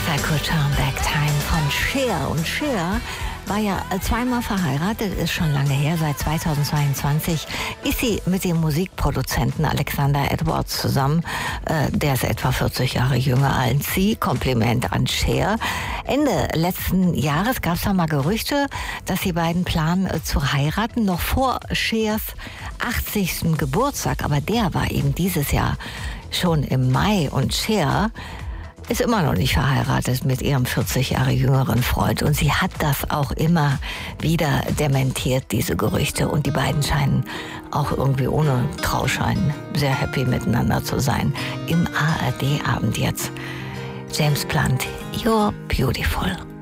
Could Turn Back Time von Cher. Und Cher war ja zweimal verheiratet, ist schon lange her, seit 2022 ist sie mit dem Musikproduzenten Alexander Edwards zusammen. Der ist etwa 40 Jahre jünger als sie. Kompliment an Cher. Ende letzten Jahres gab es da mal Gerüchte, dass die beiden planen zu heiraten, noch vor Chers 80. Geburtstag. Aber der war eben dieses Jahr schon im Mai und Cher ist immer noch nicht verheiratet mit ihrem 40 Jahre jüngeren Freund. Und sie hat das auch immer wieder dementiert, diese Gerüchte. Und die beiden scheinen auch irgendwie ohne Trauschein sehr happy miteinander zu sein. Im ARD-Abend jetzt James Blunt, You're Beautiful.